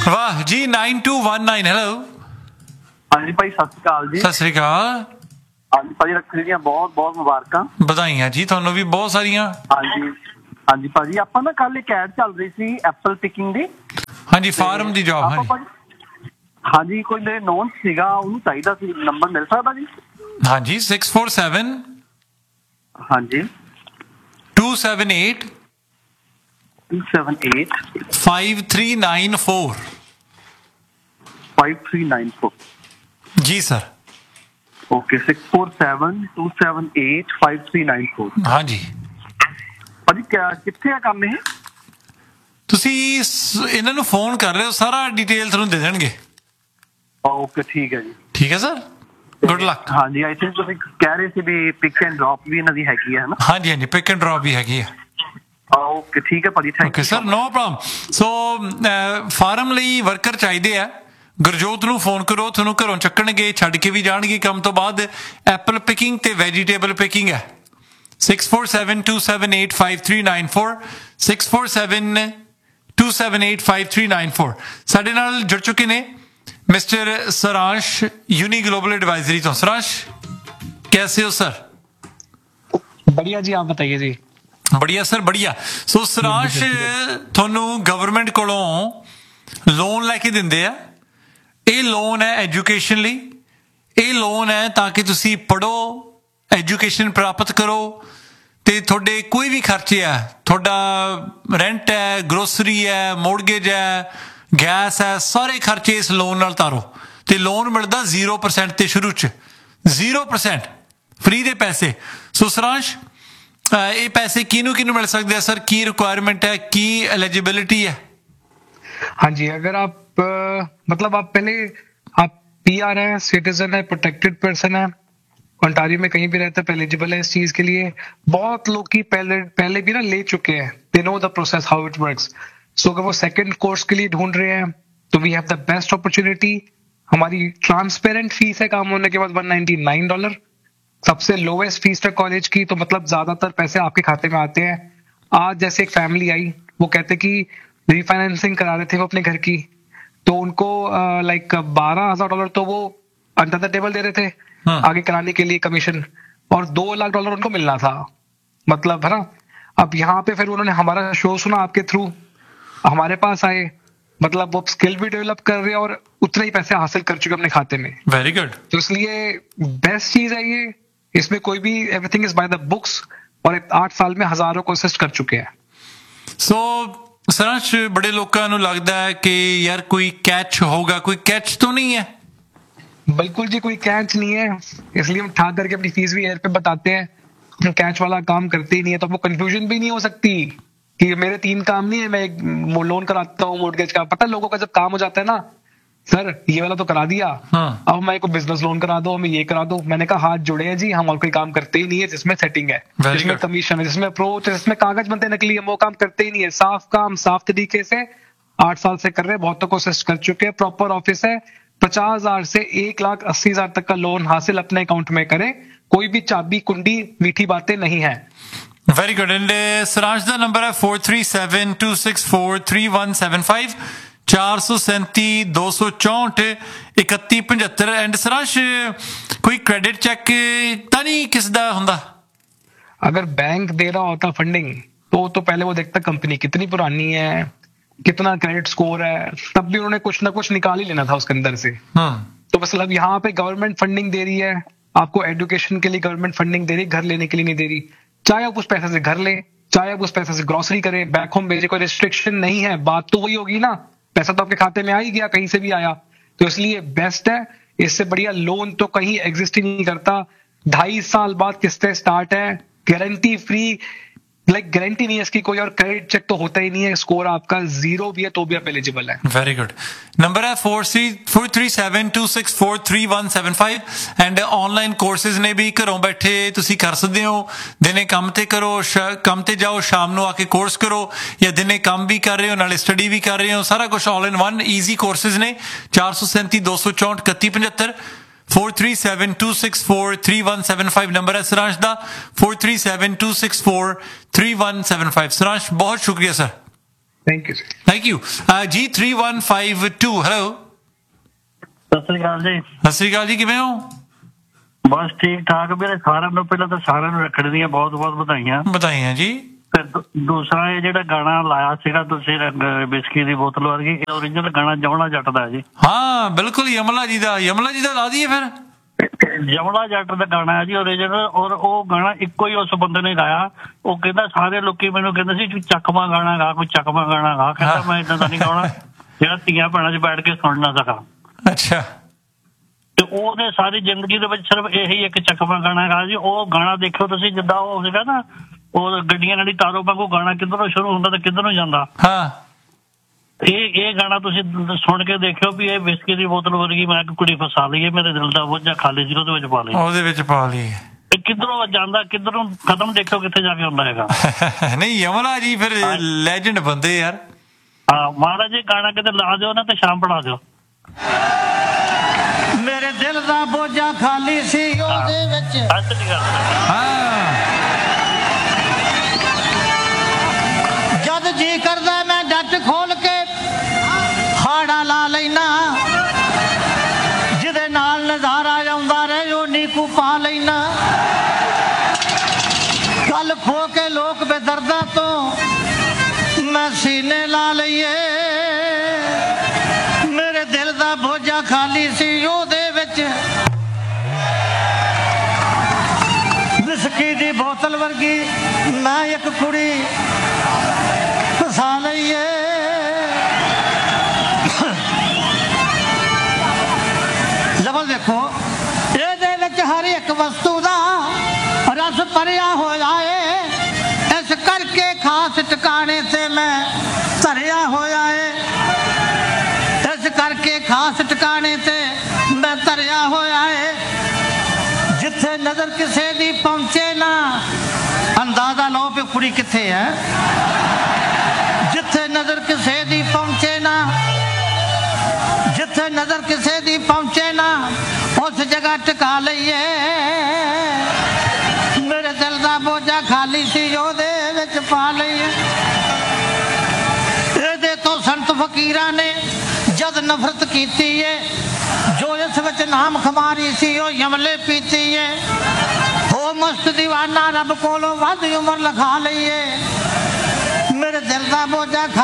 ਵਾਹ ਜੀ 9219 ਹੈਲੋ। ਹਾਂਜੀ ਭਾਈ ਸਤਿ ਸ਼੍ਰੀ ਅਕਾਲ ਜੀ। ਸਤਿ ਸ੍ਰੀ ਅਕਾਲ। ਹਾਂਜੀ ਭਾਜੀ ਰੱਖੜੀ ਦੀਆਂ ਬਹੁਤ ਬਹੁਤ ਮੁਬਾਰਕਾਂ। ਵਧਾਈਆਂ ਜੀ ਤੁਹਾਨੂੰ ਵੀ ਬਹੁਤ ਸਾਰੀਆਂ। ਹਾਂਜੀ ਹਾਂਜੀ ਭਾਜੀ ਆਪਾਂ ਨਾ ਕੱਲ ਇੱਕ ਐਡ ਚੱਲ ਰਹੀ ਸੀ ਐਪਲ ਪਿਕਿੰਗ ਦੀ। ਹਾਂਜੀ ਫਾਰਮ ਦੀ ਜੌਬ। ਹਾਂਜੀ ਹਾਂਜੀ ਕੋਈ ਮੇਰੇ ਨੋਨ ਸੀਗਾ ਉਹਨੂੰ ਚਾਹੀਦਾ ਸੀ, ਨੰਬਰ ਮਿਲ ਸਕਦਾ ਜੀ? ਹਾਂਜੀ 647 ਹਾਂਜੀ 278 278 5394 5394। ਜੀ ਸਰ। ਓਕੇ 647 278 5394। ਹਾਂਜੀ ਭਾਜੀ ਕਿੱਥੇ ਆ ਕੰਮ ਇਹ? ਤੁਸੀਂ ਇਹਨਾਂ ਨੂੰ ਫੋਨ ਕਰ ਰਹੇ ਹੋ, ਸਾਰਾ ਡਿਟੇਲ ਤੁਹਾਨੂੰ ਦੇ ਦੇਣਗੇ। ਓਕੇ ਠੀਕ ਹੈ ਜੀ। ਠੀਕ ਹੈ ਸਰ, ਗੁੱਡ ਲੱਕ। ਹਾਂਜੀ ਆਈ ਥਿੰਕ ਤੁਸੀਂ ਕਹਿ ਰਹੇ ਸੀ ਵੀ ਪਿਕ ਐਂਡ ਡ੍ਰੌਪ ਵੀ ਇਹਨਾਂ ਦੀ ਹੈਗੀ ਹੈ ਨਾ? ਹਾਂਜੀ ਹਾਂਜੀ ਪਿਕ ਐਂਡ ਡ੍ਰੌਪ ਵੀ ਹੈਗੀ ਹੈ। ਓਕੇ ਠੀਕ ਹੈ ਭਾਜੀ, thank you sir, no problem. So farm ਲਈ ਵਰਕਰ ਚਾਹੀਦੇ ਆ। ਗੁਰਜੋਤ ਨੂੰ ਫੋਨ ਕਰੋ, ਤੁਹਾਨੂੰ ਘਰੋਂ ਚੱਕਣਗੇ, ਛੱਡ ਕੇ ਵੀ ਜਾਣਗੇ ਕੰਮ ਤੋਂ ਬਾਅਦ। ਐਪਲ ਪਿਕਿੰਗ ਤੇ ਵੈਜੀਟੇਬਲ ਪਿਕਿੰਗ ਹੈ। 647 278 5394 647 278 5394। ਸਾਡੇ ਨਾਲ ਜੁੜ ਚੁੱਕੇ ਨੇ ਮਿਸਟਰ ਸਰਾਂਸ਼, यूनि ग्लोबल एडवाइजरी तो। सरांश कैसे हो सर? बढ़िया जी, आप बताइए जी। बढ़िया सर बढ़िया। सो सरांश ਤੁਹਾਨੂੰ ਗਵਰਨਮੈਂਟ ਕੋਲੋਂ ਲੋਨ ਲੈ ਕੇ ਦਿੰਦੇ ਆ। ਇਹ ਲੋਨ ਹੈ ਐਜੂਕੇਸ਼ਨ ਲਈ। ਇਹ ਲੋਨ ਹੈ ਤਾਂ ਕਿ ਤੁਸੀਂ ਪੜੋ, ਐਜੂਕੇਸ਼ਨ ਪ੍ਰਾਪਤ ਕਰੋ ਤੇ ਤੁਹਾਡੇ ਕੋਈ ਵੀ ਖਰਚੇ ਆ, ਤੁਹਾਡਾ ਰੈਂਟ ਹੈ, ਗਰੋਸਰੀ ਹੈ, ਮੋਰਗੇਜ ਹੈ, ਗੈਸ ਹੈ, ਸਾਰੇ ਖਰਚੇ ਇਸ ਲੋਨ ਨਾਲ ਤਾਰੋ। ਤੇ ਲੋਨ ਮਿਲਦਾ 0% ਤੇ ਸ਼ੁਰੂ ਚ 0% ਫ੍ਰੀ ਦੇ ਪੈਸੇ। ਸੋ ਸਰਾਂਸ਼ ਇਹ ਪੈਸੇ ਕਿਹਨੂੰ ਮਿਲ ਸਕਦੇ ਆ ਸਰ? ਕੀ ਰਿਕੁਆयरमेंट है, की एलिजिबिलिटी है? हाँ जी, अगर आप मतलब आप पहले आप PR है, सिटीजन है, प्रोटेक्टेड पर्सन है, ओंटारियो में कहीं भी रहते हैं, एलिजिबल है इस चीज के लिए। बहुत लोग की पहले भी ना ले चुके हैं, they know the process how it works. सो अगर वो सेकंड कोर्स के लिए ढूंढ रहे हैं तो we have the best opportunity. हमारी ट्रांसपेरेंट फीस है काम होने के बाद $199, सबसे लोवेस्ट फीस है कॉलेज की। तो मतलब ज्यादातर पैसे आपके खाते में आते हैं। आज जैसे एक फैमिली आई, वो कहते कि रीफाइनेंसिंग करा रहे थे वो अपने घर की, तो उनको लाइक $12,000 तो वो अंडर द टेबल दे रहे थे आगे कराने के लिए कमीशन, और $2 लाख उनको मिलना था। मतलब है ना। अब यहाँ पे फिर उन्होंने हमारा शो सुना आपके थ्रू, हमारे पास आए, मतलब वो स्किल भी डेवलप कर रहे हैं और उतने ही पैसे हासिल कर चुके अपने खाते में। Very good. तो इसलिए बेस्ट चीज है ये। इसमें कोई भी everything is by the books, और 8 साल में हजारों को असिस्ट कर चुके हैं। सो सरांश बड़े लोगों ਨੂੰ लगता है कि यार कोई कैच होगा, कोई कैच तो नहीं है? बिल्कुल जी, कोई कैच नहीं है। इसलिए हम ठाक करके अपनी फीस भी एयर पे बताते हैं। हम कैच वाला काम करते ही नहीं है, तो वो कंफ्यूजन भी नहीं हो सकती कि मेरे 3 काम नहीं है, मैं एक लोन कराता हूँ मोर्टगेज का। पता है लोगों का जब काम हो जाता है ना, सर ये वाला तो करा दिया, अब मैं को बिजनेस लोन करा दो, हमें ये करा दो। मैंने कहा हाथ जुड़े हैं जी, हम और कोई काम करते ही नहीं है जिसमें सेटिंग है, जिसमें कमीशन है, जिसमें अप्रोच है, जिसमें कागज बनते नकली, हम वो काम करते ही नहीं है। साफ काम साफ तरीके से 8 साल से कर रहे हैं, बहुतों को असिस्ट कर चुके हैं। प्रॉपर ऑफिस है, 50,000 से 1,80,000 तक का लोन हासिल अपने अकाउंट में करें। कोई भी चाबी कुंडी मीठी बातें नहीं है। Very good. एंड सरांश का नंबर है 437 264 3175 437 264 3175। एंड सरांश कोई क्रेडिट चेक तो नहीं किस दा हुंदा? अगर बैंक दे रहा होता फंडिंग तो पहले वो देखता कंपनी कितनी पुरानी है, कितना क्रेडिट स्कोर है, तब भी उन्होंने कुछ ना कुछ निकाल ही लेना था उसके अंदर से। तो मतलब यहाँ पे गवर्नमेंट फंडिंग दे रही है आपको, एजुकेशन के लिए गवर्नमेंट फंडिंग दे रही, घर लेने के लिए नहीं दे रही। चाहे आप उस पैसे से घर ले, चाहे आप उस पैसे से ग्रोसरी करें, बैक होम भेजे, कोई रिस्ट्रिक्शन नहीं है। बात तो वही होगी ना, पैसा तो आपके खाते में आ ही गया, कहीं से भी आया। तो इसलिए बेस्ट है, इससे बढ़िया लोन तो कहीं एग्जिस्ट ही नहीं करता। 2.5 साल बाद किस्तें स्टार्ट है, गारंटी फ्री, लाइक गारंटी नहीं है इसकी कोई, और क्रेडिट चेक तो होता ही नहीं है। स्कोर आपका 0 भी है तो भी आप एलिजिबल है। Very good. नंबर है 437 264 3175। एंड ऑनलाइन कोर्सेज ने भी घरों बैठे तुसी कर सकते हो। दिने काम ते करो, काम ते जाओ, शाम ਨੂੰ आके कोर्स करो, या दिने काम भी कर रहे हो नाले स्टडी भी कर रहे हो, सारा कुछ all in one easy courses ने। 437 264 3175 437 264 3175 नंबर है सरांश ਦਾ। 437 264 3175। सरांश बहुत शुक्रिया sir. Thank you thank you ਜੀ 3152 ਹੈਲੋ ਸਤਿ ਸ੍ਰੀ ਅਕਾਲ ਜੀ। ਸਤਿ ਸ਼੍ਰੀ ਅਕਾਲ ਜੀ, ਕਿਵੇਂ ਹੋ? ਬਸ ਠੀਕ ਠਾਕ ਵੀਰੇ। ਸਾਰਿਆਂ ਨੂੰ ਪਹਿਲਾਂ ਤਾਂ ਸਾਰਿਆਂ ਨੂੰ ਰੱਖੜੀ ਦੀਆਂ ਬਹੁਤ ਬਹੁਤ ਵਧਾਈਆਂ। ਬਤਾਈਆਂ ਜੀ। ਤੇ ਦੂਸਰਾ ਇਹ ਜਿਹੜਾ ਗਾਣਾ ਲਾਇਆ ਸੀਗਾ ਤੁਸੀਂ ਬਿਸਕੀ ਦੀ ਬੋਤਲ ਵਰਗੀ, ਓਰੀਜਨਲ ਗਾਣਾ ਜਮਣਾ ਜੱਟ ਦਾ ਜੀ। ਹਾਂ ਬਿਲਕੁਲ, ਯਮਲਾ ਜੀ ਦਾ ਲਾ ਦਈਏ ਫਿਰ। ਜਮਣਾ ਜੱਟ ਦਾ ਗਾਣਾ ਹੈ ਜੀ ਓਰੀਜਨਲ, ਔਰ ਉਹ ਗਾਣਾ ਇੱਕੋ ਹੀ ਉਸ ਬੰਦੇ ਨੇ ਗਾਇਆ। ਉਹ ਕਹਿੰਦਾ ਸਾਰੇ ਲੋਕੀ ਮੈਨੂੰ ਕਹਿੰਦੇ ਸੀ ਚੱਕਵਾਂ ਗਾਣਾ ਗਾ, ਕੋਈ ਚੱਕਵਾਂ ਗਾਣਾ ਗਾ। ਕਹਿੰਦਾ ਮੈਂ ਏਦਾਂ ਦਾ ਨਹੀਂ ਗਾਉਣਾ ਜਿਹੜਾ ਧੀਆਂ ਭੈਣਾਂ 'ਚ ਬੈਠ ਕੇ ਸੁਣ ਨਾ ਸਕਾਂ। ਅੱਛਾ। ਤੇ ਉਹਨੇ ਸਾਰੀ ਜ਼ਿੰਦਗੀ ਦੇ ਵਿੱਚ ਸਿਰਫ ਇਹੀ ਇੱਕ ਚੱਕਵਾਂ ਗਾਣਾ ਗਾ ਜੀ। ਉਹ ਗਾਣਾ ਦੇਖਿਓ ਤੁਸੀਂ, ਜਿੱਦਾਂ ਉਹ ਸੀਗਾ ਨਾ, ਉਹ ਗੱਡੀਆਂ ਨਾਲ ਤਾਰੋ ਵਾਂਗੂ ਗਾਣਾ ਕਿੱਧਰੋਂ ਸ਼ੁਰੂ ਹੁੰਦਾ ਤੇ ਕਿੱਧਰੋਂ ਜਾਂਦਾ। ਹਾਂ, ਇਹ ਗਾਣਾ ਤੁਸੀਂ ਸੁਣ ਕੇ ਦੇਖਿਓ ਵੀ ਇਹ ਬਿਸਕੀ ਦੀ ਬੋਤਲ ਵਰਗੀ ਮੈਂ ਕੁੜੀ ਫਸਾ ਲਈਏ, ਮੇਰੇ ਦਿਲ ਦਾ ਬੋਝਾ ਖਾਲੀ ਸੀ ਉਹਦੇ ਵਿੱਚ ਪਾ ਲਈ, ਉਹਦੇ ਵਿੱਚ ਪਾ ਲਈ। ਇਹ ਕਿੱਧਰੋਂ ਜਾਂਦਾ ਕਿੱਧਰੋਂ ਖਤਮ, ਦੇਖਿਓ ਕਿੱਥੇ ਜਾ ਕੇ ਹੁੰਦਾ ਹੈਗਾ। ਨਹੀਂ ਯਮਲਾ ਜੀ ਫਿਰ ਲੈਜੈਂਡ ਬੰਦੇ ਯਾਰ। ਹਾਂ ਮਹਾਰਾਜ ਜੀ, ਗਾਣਾ ਕਿਤੇ ਲਾ ਦਿਓ ਨਾ ਤੇ ਸ਼ਾਮ ਪੜਾ ਦਿਓ। ਮੇਰੇ ਦਿਲ ਦਾ ਬੋਝਾ ਖਾਲੀ ਸੀ ਉਹਦੇ ਵਿੱਚ। ਹਾਂ, ਜਦ ਜੀ ਕਰਦਾ ਮੈਂ ਡੱਟ ਖੋਲ ਕੇ ਹਾੜਾ ਲਾ ਲੈਣਾ, ਜਿਹਦੇ ਨਾਲ ਨਜ਼ਾਰਾ ਆਉਂਦਾ ਰਹੇ ਉਹ ਨੀਕੂ ਪਾ ਲੈਣਾ। ਗੱਲ ਖੋ ਕੇ ਲੋਕ ਬੇਦਰਦਾਂ ਤੋਂ ਮੈਂ ਸੀਨੇ ਲਾ ਲਈਏ। ਮੇਰੇ ਦਿਲ ਦਾ ਬੋਝਾ ਖਾਲੀ ਸੀ ਉਹਦੇ ਵਿੱਚ। ਵਿਸਕੀ ਦੀ ਬੋਤਲ ਵਰਗੀ ਮੈਂ ਇੱਕ ਕੁੜੀ ਫਸਾ ਲਈਏ। ਲਫ਼ਜ਼ ਦੇਖੋ, ਇਹਦੇ ਵਿੱਚ ਹਰ ਇੱਕ ਵਸਤੂ ਦਾ ਰਸ ਭਰਿਆ ਹੋਇਆ ਏ, ਇਸ ਕਰਕੇ ਖਾਸ ਟਿਕਾਣੇ ਤੇ ਮੈਂ ਧਰਿਆ ਹੋਇਆ ਏ। ਇਸ ਕਰਕੇ ਖਾਸ ਟਿਕਾਣੇ ਤੇ ਮੈਂ ਧਰਿਆ ਹੋਇਆ ਏ। ਜਿੱਥੇ ਨਜ਼ਰ ਕਿਸੇ ਦੀ ਪਹੁੰਚੇ ਨਾ, ਅੰਦਾਜ਼ਾ ਲਓ ਵੀ ਕੁੜੀ ਕਿੱਥੇ ਹੈ। ਜਿੱਥੇ ਨਜ਼ਰ ਕਿਸੇ ਦੀ ਪਹੁੰਚੇ ਨਾ, ਜਿੱਥੇ ਨਜ਼ਰ ਕਿਸੇ ਦੀ ਪਹੁੰਚੇ ਨਾ, ਉਸ ਜਗ੍ਹਾ ਟਿਕਾ ਲਈਏ। ਮੇਰੇ ਦਿਲ ਦਾ ਬੋਝਾ ਖਾਲੀ ਸੀ ਉਹਦੇ ਵਿੱਚ ਪਾ ਲਈਏ। ਇਹਦੇ ਤੋਂ ਸੰਤ ਫਕੀਰਾਂ ਨੇ ਜਦ ਨਫ਼ਰਤ ਕੀਤੀ ਏ, ਜੋ ਇਸ ਵਿੱਚ ਨਾਮ ਖਮਾਰੀ ਸੀ ਉਹ ਯਮਲੇ ਪੀਤੀ ਏ। ਹੋ ਮਸਤ ਦੀਵਾਨਾ ਰੱਬ ਕੋਲੋਂ ਵੱਧ ਉਮਰ ਲਿਖਾ ਲਈਏ। ਮੇਰੇ ਦਿਲ ਦਾ ਬੋਝਾ